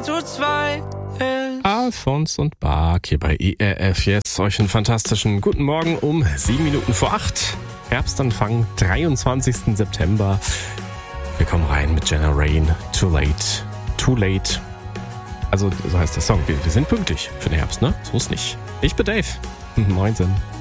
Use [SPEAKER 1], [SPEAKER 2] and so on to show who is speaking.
[SPEAKER 1] du zwei bist.
[SPEAKER 2] Alphons und Bark hier bei ERF. Jetzt euch einen fantastischen guten Morgen um 7:07. Herbstanfang, 23. September. Wir kommen rein mit Jenna Rain. Too late. Too late. Also, so heißt der Song. Wir sind pünktlich für den Herbst, ne? So ist nicht. Ich bin Dave. Moinsen.